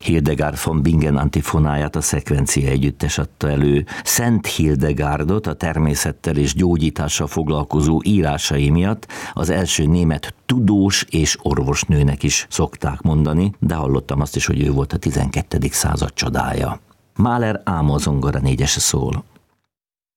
Hildegard von Bingen antifonáját a Szekvencia együttes adta elő. Szent Hildegárdot a természettel és gyógyítással foglalkozó írásai miatt az első német tudós és orvosnőnek is szokták mondani, de hallottam azt is, hogy ő volt a 12. század csodája. Mahler Ámol zongora négyese szól.